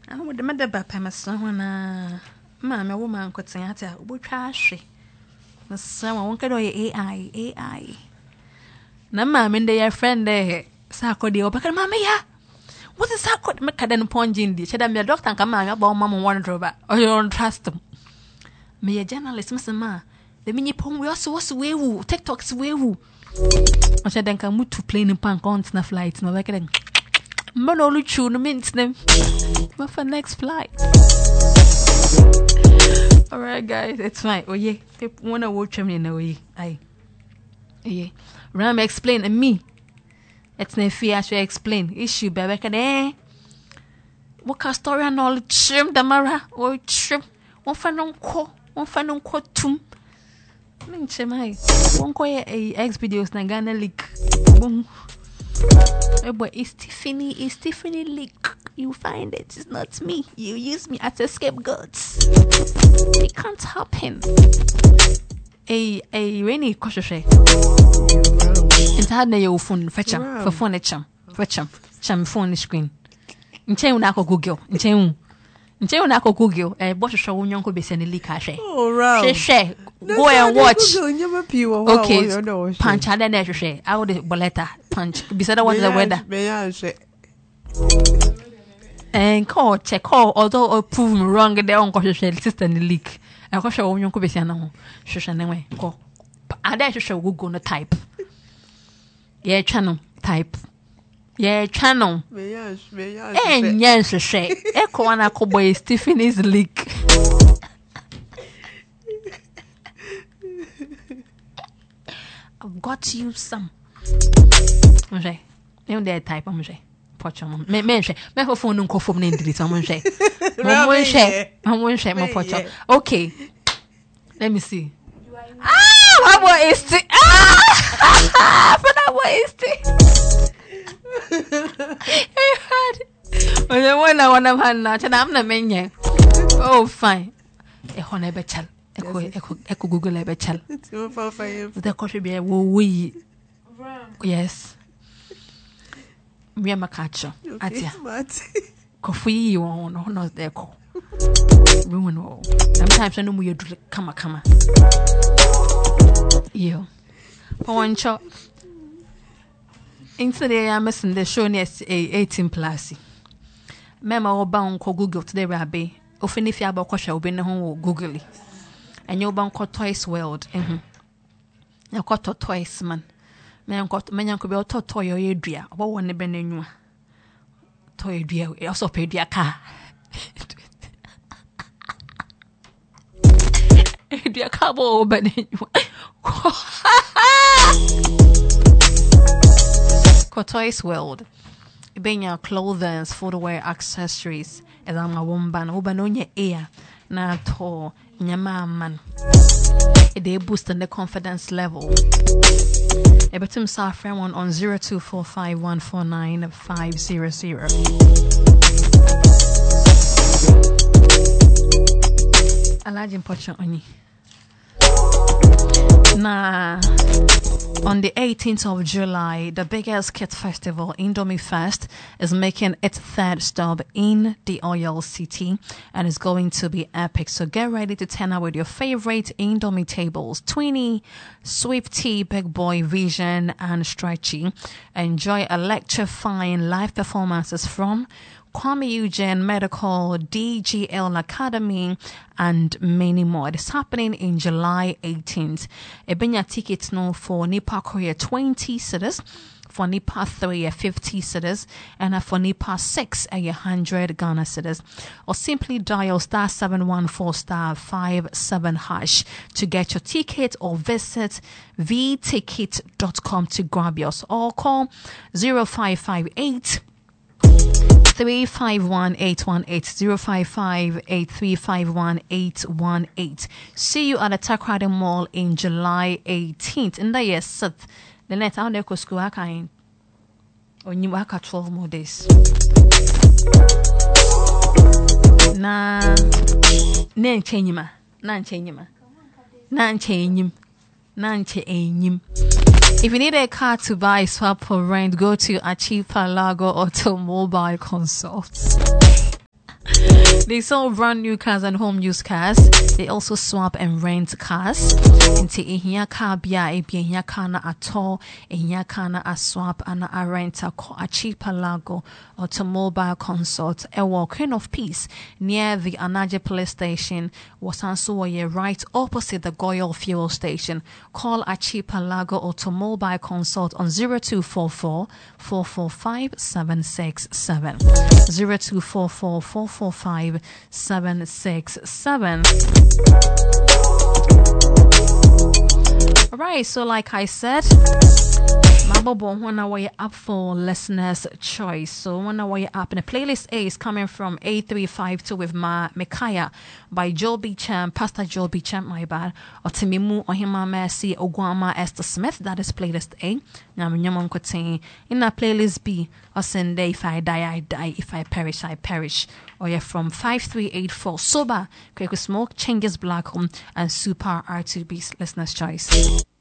I would demand the Bapama, Mamma, woman could sing at her, which I she. Someone won't get AI. Na mamma, and they friend there. Sako de opa mama ya. What is sako me kaden ponjin di. Cheda me doctor nka ma about mama wonder ba. Or you don't trust them. Me a journalist ma. The mini pom we also was wewu. TikToks wewu. O cheda nka mutu plane pan count na flight no like den. Mbano luchu no mint them. But for next flight. All right guys, it's fine. Oh yeah. People wanna watch me na way. Aye. Yeah. Ram explain and me. It's no fear to explain. Issue, baby. What can story and all trim the mara or trim? One fan on tum. Minchemai. Won't call a X videos Nagana leak. Boom. But it's Tiffany leak. You find it. It's not me. You use me as a scapegoat. It can't happen. A rainy kosher. It's hard na your phone fetcham for phone cham phone screen. Nche una ko Google. Nche una ko Google. Boss show unyon be send leak ashe. Oh right. She go and watch. Okay. Punch ada na she. I would boleta punch. Beside what the weather. And call check although prove me wrong the on ko she sister leak. I ko show unyon ko be send na she anyway. Go. Ada show Google no type. Yeah, channel type. Yeah, channel. Yes, she. Echo one boy Stephenie's leak. I've got you some. Manje. You there type manje. Pocho. Me for phone nko phone ndiri so manje. Manje mo pocho. Okay. Let me see. What boy is it? For that boy is it? When I want to have now, I'm not menu. Oh, fine. Echo never tell. Echo Google never tell. The coffee beer we. Yes. We are Macacho. Atia. Coffee you on not the echo. Ruin all. Sometimes I know we do come. You. For one shot. Instead, I am missing the show near 18 plus. Mema oba unko Google today rabbi. Often if you have a question, will be no home Google. And you bank twice world. You got twice, man. Man got many uncle be auto toy or drea. What one be new toy drea? Also pay their car. Dear cabo, but Toys World. Being your clothes, footwear, accessories, as I'm a woman, open on your ear, na to man. They boost the confidence level. A better software one on 0245149500. Alajin Pocho Oni. Nah. On the 18th of July, the biggest kit festival, Indomie Fest, is making its third stop in the Oil City and is going to be epic. So get ready to turn out with your favorite Indomie tables, Twinny, Swifty, Big Boy, Vision, and Stretchy. Enjoy electrifying live performances from Kwame Eugene Medical, DGL Academy, and many more. It's happening in July 18th. Ebenya tickets no for Nipa Korea 20 cities, for Nipa 3 50 cities, and for Nipa 6 100 Ghana cities. Or simply dial *714*57# to get your ticket, or visit vticket.com to grab yours, or call 0558 351-818 See you at the Takrady Mall in July 18th. In the year Seth, the net out there go school akain. On you work 12 more days. Nan chenyima. If you need a car to buy, swap, or rent, go to Achipa Lago Automobile Consults. They sell brand new cars and home used cars. They also swap and rent cars. Into a car bia a bia kana at all, a kana a swap and a rent a cheaper lago automobile consult. A Queen of Peace near the Anaje police station was also right opposite the Goyal fuel station. Call a cheaper lago automobile consult on 0244 445 767 0244 445 767. Alright, so like I said, Mabobo, when I up for listeners' choice. So when I up, and the playlist A is coming from A352 with Mekaya by Joel Beecham, Pastor Joel Beecham, my bad, or Timimu Ohima Mercy Ogwama Esther Smith. That is playlist A. Now in that playlist B, or send if I die, I die. If I perish, I perish. Or you're from 5384 Soba, Quick Smoke, Changes Black Home, and Super R2B's listeners' choice.